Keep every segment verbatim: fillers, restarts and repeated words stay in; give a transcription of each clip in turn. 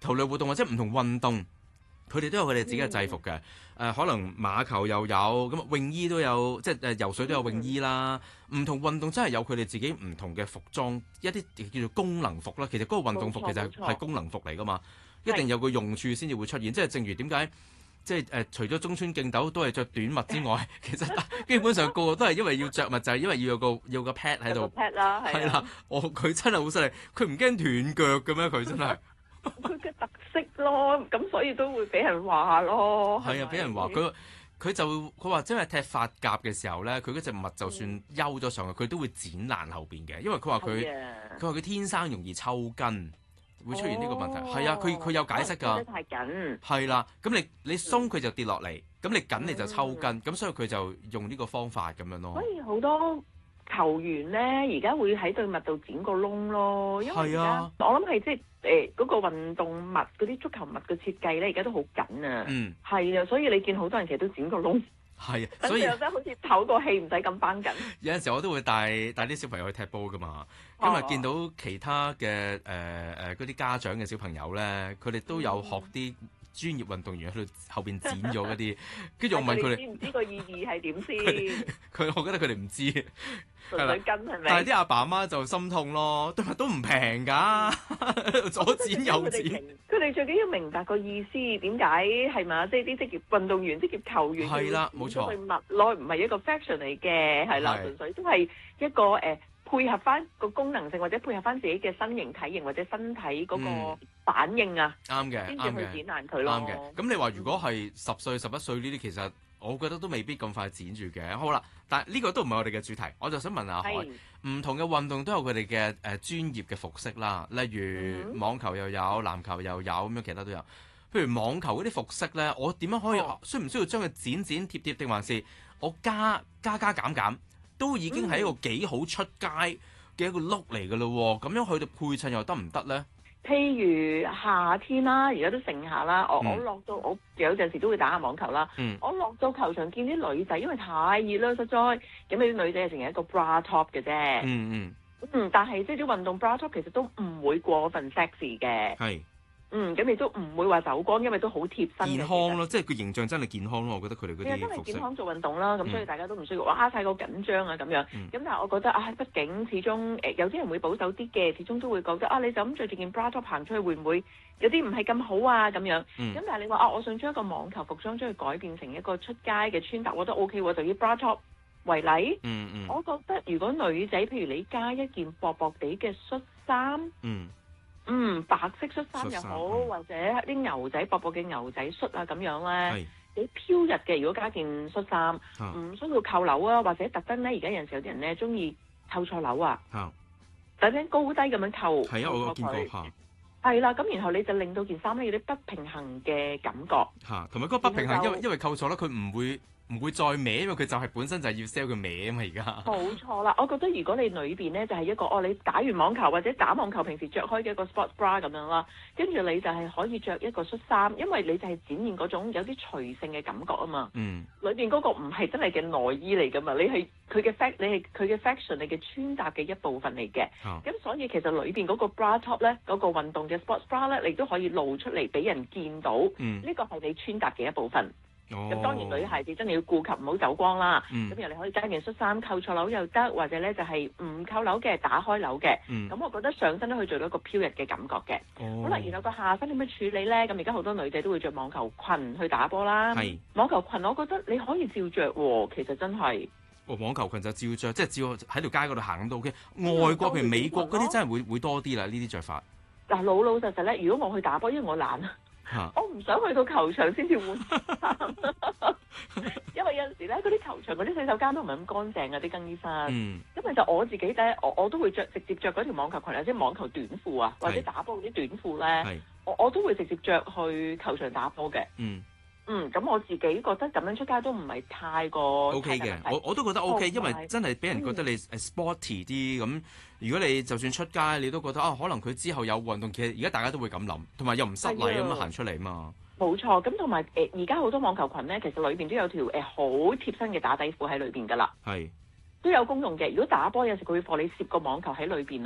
球類活動或者唔同運動，佢哋都有佢哋自己嘅制服嘅。誒、嗯呃，可能馬球又有，咁泳衣都有，即係誒游水都有泳衣啦。唔、嗯、同運動真係有佢哋自己唔同嘅服裝，一啲叫做功能服啦。其實嗰個運動服其實係功能服嚟噶嘛，一定有個用處先至會出現。即係正如點解？即係誒、呃，除咗中村敬斗都係着短襪之外，其實基本上個個都係因為要着襪，就係、是、因為要有個要個 pad 喺度。 pad 啦，係啦，我佢真係好犀利，佢唔驚斷腳嘅咩？佢真係。 佢嘅特色咯，咁所以都會俾人話咯。 係啊，俾人話佢佢就佢話，即係踢髮夾嘅時候咧，佢嗰隻襪就算休咗上去，佢、嗯、都會剪爛後邊嘅，因為佢話佢佢話佢天生容易抽筋。會出現呢個問題，係、哦、啊，佢佢有解釋㗎。 太緊。係啦，咁你你鬆佢就跌落嚟，咁、嗯、你緊你就抽筋，咁、嗯、所以佢就用呢個方法咁樣咯。 所以好多球員咧，而家會喺對襪度剪個窿咯，因為而家、啊、我諗係即係誒嗰個運動襪嗰啲足球襪嘅設計咧，而家都好緊啊。嗯。係啊，所以你見好多人其實都剪個窿。 係啊，所以有得好似唞個氣，唔使咁繃緊。 有陣時我都會帶帶啲小朋友去踢波噶嘛，因為見到其他嘅誒誒嗰啲家長嘅小朋友咧，佢哋都有學啲專業運動員喺度後邊剪咗嗰啲，跟住我問佢哋，知唔知個意義係點先？佢我覺得佢哋唔知，係啦，跟係咪？但係啲阿爸阿媽就心痛咯，對襪都唔平㗎，左剪右剪。佢哋最緊要明白個意思，點解係嘛？即係啲職業運動員、職業球員係啦，冇錯，對襪內唔係一個 fashion 嚟嘅，係啦，純粹都係一個誒。呃配合翻個功能性，或者配合翻自己嘅身形體型或者身體嗰個反應啊，啱嘅、嗯，先至去剪爛佢咯。啱嘅。咁你話如果係十歲、十一歲呢啲，其實我覺得都未必咁快剪住嘅。好啦，但係呢個都唔係我哋嘅主題，我就想問阿海，唔同嘅運動都有佢哋嘅誒專業嘅服飾啦，例如網球又有，籃球又有，咁樣其他都有。譬如網球嗰啲服飾咧，我點樣可以、哦、需唔需要將佢剪剪貼貼，定還是我加加加減減？都已經係一個幾好出街嘅一個 look 嚟㗎咯喎，咁樣去到配襯又得唔得咧？譬如夏天啦，而家都盛夏啦，我、嗯、我落到我有陣時都會打下網球啦。嗯、我落到球場見啲女仔，因為太熱啦，實在咁你啲女仔係淨係一個 bra top 嘅啫。嗯嗯。嗯，但係即係啲運動 bra top 其實都唔會過分 sexy 嘅。係。嗯，咁你都唔會話走光，因為都好貼身嘅。健康咯，即係佢形象真係健康咯，我覺得佢哋嗰啲服飾。真係健康做運動啦，咁、嗯、所以大家都唔需要哇太過緊張啊咁樣。咁、嗯、但係我覺得啊，畢竟始終誒、呃、有啲人會保守啲嘅，始終都會覺得啊，你就咁着住件 bra top 行出去會唔會有啲唔係咁好啊咁樣。咁、嗯、但係你話啊，我想將一個網球服裝將佢改變成一個出街嘅穿搭，我覺得 O K 喎，就以 bra top 為例。嗯嗯。我覺得如果女仔譬如你加一件薄薄地嘅恤衫。嗯。嗯，白色恤衫又好，或者啲牛仔薄薄嘅牛仔恤啊咁樣咧，你飄逸嘅。如果加件恤衫，唔需要扣鈕啊，或者特登咧，而家有陣時有啲人咧中意扣錯鈕啊，特登高低咁樣扣。係啊，我有見過嚇。係啦，咁然後你就令到件衫咧有啲不平衡嘅感覺。嚇，同埋嗰個不平衡，因為因為扣錯咧，佢唔會。唔會再歪，因為佢就係本身就係要 sell 佢歪啊嘛，而家。冇錯啦，我覺得如果你裏邊咧就係一個哦，你打完網球或者打網球平時着開嘅一個 sports bra 咁樣啦，跟住你就係可以着一個恤衫，因為你就係展現嗰種有啲隨性嘅感覺啊嘛。嗯。裏邊嗰個唔係真係嘅內衣嚟噶嘛，你係佢嘅 fact，你係佢嘅 fashion，你嘅穿搭嘅一部分嚟嘅。咁、哦、所以其實裏邊嗰個 bra top 咧，嗰、嗰個運動嘅 sports bra 咧，你都可以露出嚟俾人見到。嗯。呢個係你穿搭嘅一部分。咁、哦、當然女孩子真係要顧及唔好走光啦。咁、嗯、又你可以加件恤衫扣錯鈕又得，或者咧就係唔扣鈕嘅打開鈕嘅。咁、嗯、我覺得上身都可以做到一個飄逸嘅感覺嘅。哦、好啦，然後個下身點樣處理咧？咁而家好多女仔都會着網球裙去打波啦。係網球裙，我覺得你可以照着喎。其實真係。哦，網球裙就照着，即係照喺條街嗰度行都 OK。外國譬如美國嗰啲真係會會多啲啦，呢啲着法。嗱，老老實實咧，如果我去打波，因為我懶啊。我唔想去到球場先至換衫，因為有陣時咧，嗰啲球場嗰啲洗手間都唔係咁乾淨啊，啲更衣室。嗯。咁其實我自己咧，我我都會着直接着嗰條網球裙，或者網球短褲啊，或者打波嗰啲短褲咧，我我都會直接着去球場打波嘅。嗯。嗯，咁我自己覺得咁樣出街都唔係太過 OK 嘅，我我都覺得 OK，因為真係俾人覺得你誒 sporty 啲咁。嗯、如果你就算出街，你都覺得啊，可能佢之後有運動，其實而家大家都會咁諗，同埋又唔失禮咁樣行出嚟嘛。冇錯，咁同埋誒而家好多網球裙咧，其實裏邊都有條誒好貼身嘅打底褲喺裏邊㗎啦。係。都有功用嘅，如果打波有時佢會幫你攝個網球喺裏邊啊。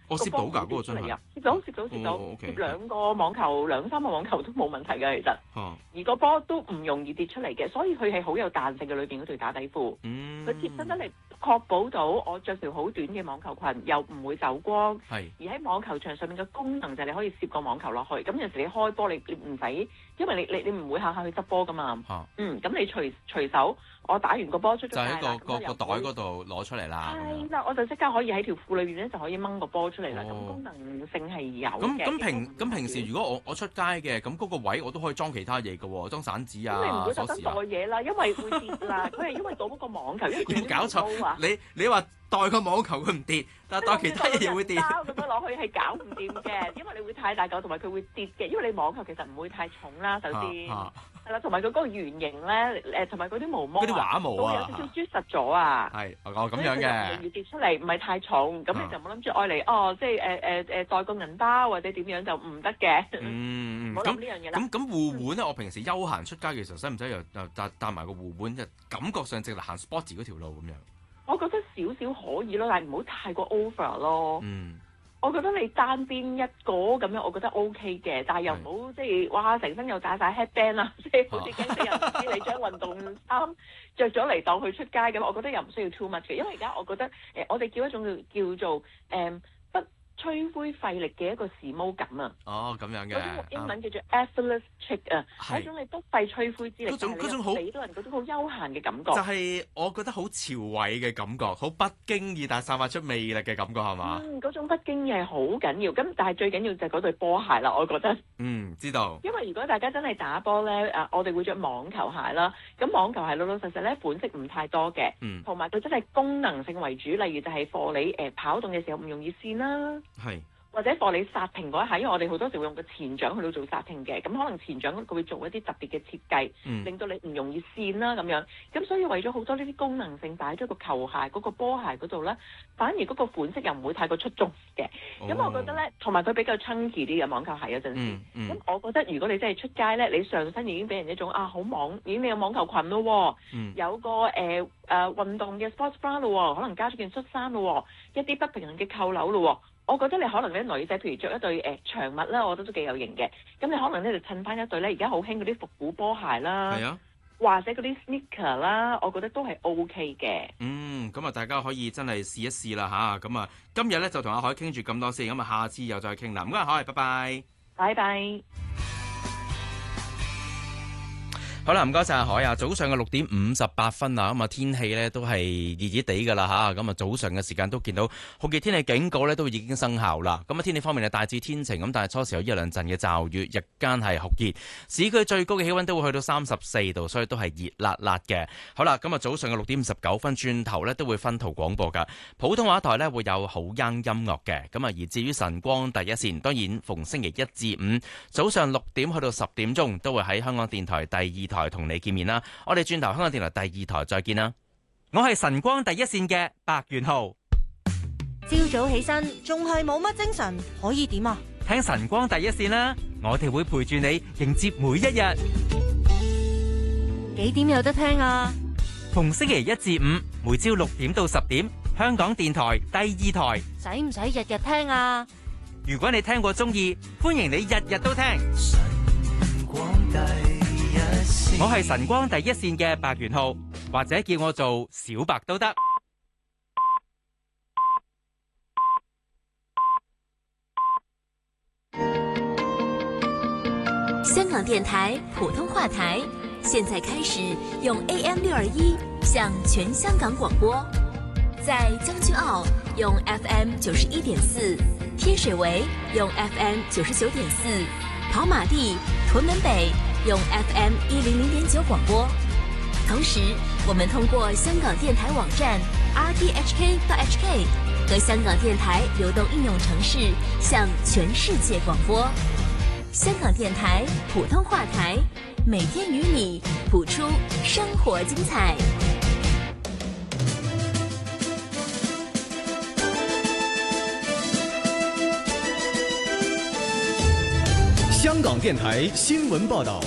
我攝到㗎，嗰個真係攝到攝到攝到，攝兩個網球兩三個網球都冇問題嘅其實。而個波都唔容易跌出嚟嘅，所以佢係好有彈性嘅裏邊嗰條打底褲。佢貼身得嚟確保到我着條好短嘅網球裙又唔會走光。係。而喺網球場上面嘅功能就係你可以攝個網球落去，咁有時你開波你你唔使，因為你你你唔會下下去執波㗎嘛。嚇。嗯，咁你隨隨手。我打完個波出咗界啦， 就喺個個個袋嗰度攞出嚟啦。 係啦，我就即刻可以喺條褲裏邊咧就可以掹個波出嚟啦。咁、哦、功能性係有嘅。咁咁平咁平時如果我我出街嘅，咁嗰個位我都可以裝其他嘢嘅喎，裝散紙啊、鎖匙啊。咁你唔會特登袋嘢啦，因為會跌啦。佢係因為倒嗰個網球，因為冇搞錯。你你話袋個網球佢唔跌，但係袋其他嘢會跌。 包咁樣落去係搞唔掂嘅，因為你會太大嚿，同埋佢會跌嘅。因為你網球其實唔會太重啦，首先。啊啊係啦，同埋佢嗰個圓形咧，誒同埋嗰啲毛毛嗰啲畫毛啊， 有少少啜實咗啊。 係，哦咁樣嘅。 容易跌出嚟，唔係太重，咁、啊、你就冇諗住愛嚟，哦，即係誒誒誒袋個銀包或者點樣就唔得嘅。嗯，冇諗呢樣嘢啦。 咁咁護腕咧，我平時休閒出街嘅時候，使唔使又又帶帶埋個護腕？就感覺上直係行 sports 嗰條路咁樣。 我覺得少少可以咯，但係唔好太過 over 咯。 嗯。 我覺得你單邊一個咁樣，我覺得 O K 嘅，但係又唔好即係哇成身又戴晒 headband 啦，即係好似驚死人唔知你將運動衫着咗嚟當佢出街咁，我覺得又唔需要 too much 嘅，因為而家我覺得誒、呃，我哋叫一種叫做誒。呃吹灰費力嘅一個時髦感啊！ 哦，咁樣嘅。 嗰種英文叫做 effortless chic 啊，係一種你不費吹灰之力， 嗰種嗰種好俾到人嗰種好悠閒嘅感覺。 就係我覺得好潮位嘅感覺，好不經意但散發出魅力嘅感覺係嘛？ 嗯，嗰種不經意係好緊要，咁但係最緊要就係嗰對波鞋啦，我覺得。 嗯，知道。因為如果大家真係打波咧，誒，我哋會着網球鞋啦，咁網球鞋老老實實咧款式唔太多嘅，嗯，同埋佢真係功能性為主，例如就係貨你誒跑動嘅時候唔容易跣啦。係，或者幫你剎停嗰一下，因為我哋好多時會用個前掌去到做剎停嘅，咁可能前掌佢會做一啲特別嘅設計，嗯、令到你唔容易跣啦咁樣。咁所以為咗好多呢啲功能性擺咗個球鞋嗰、嗰個波鞋嗰度咧，反而嗰個款式又唔會太過出眾嘅。咁、哦、我覺得咧，同埋佢比較 chunky 啲嘅網球鞋有陣時。咁、嗯嗯、我覺得如果你真係出街咧，你上身已經俾人一種啊好網，已經你有網球裙咯，嗯、有個誒誒、呃、運動嘅 sports bra 咯，可能加咗件恤衫咯，一啲不平衡嘅扣鈕咯。我覺得你可能咧女仔，譬如着一對誒、呃、長襪啦，我覺得都幾有型嘅。咁你可能咧就襯翻一對咧，而家好興嗰啲復古波鞋啦，係啊，或者嗰啲 sneaker 啦，我覺得都係 OK 嘅。嗯， 咁啊，大家可以真係試一試啦吓。咁啊，今日咧就同阿海傾住咁多先，咁啊，下次又再傾啦。唔該，海，拜拜。 拜拜。 好啦，唔該晒阿海啊！早上嘅六點五十八分啊，咁啊天氣咧都係熱熱地噶啦吓，咁啊早上嘅時間都見到酷熱天氣警告咧都已經生效啦。咁啊天氣方面係大致天晴，咁但係初時有一兩陣嘅驟雨，日間係酷熱，市區最高嘅氣溫都會去到三十四度，所以都係熱辣辣嘅。好啦，咁啊早上嘅六點五十九分轉頭咧都會分途廣播噶，普通話台咧會有好音音樂嘅，咁啊而至於晨光第一線，當然逢星期一至五早上六點去到十點鐘都會喺香港電台第二台同你見面啦，我哋轉頭香港電台第二台再見啦。我係晨光第一線嘅白元浩。 朝早起身仲係冇乜精神，可以點啊？ 聽晨光第一線啦，我哋會陪住你迎接每一日。 幾點有得聽啊？ 逢星期一至五每朝六點到十點，香港電台第二台。 使唔使日日聽啊？ 如果你聽過中意，歡迎你日日都聽。我係晨光第一線嘅白元浩，或者叫我做小白都得。 香港電台普通話台，現在開始用 A M 六二一向全香港廣播，在將軍澳用 F M 九十一點四，天水圍用 F M 九十九點四，跑馬地、屯門北用 F M 一零零點九廣播，同時我們通過香港電台網站 r t h k dot h k 和香港電台流動應用程式向全世界廣播。香港電台普通話台，每天與你譜出生活精彩。 香港電台新聞報道。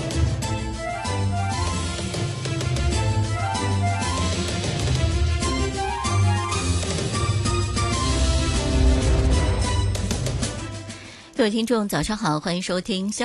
各位聽眾早上好，歡迎收聽香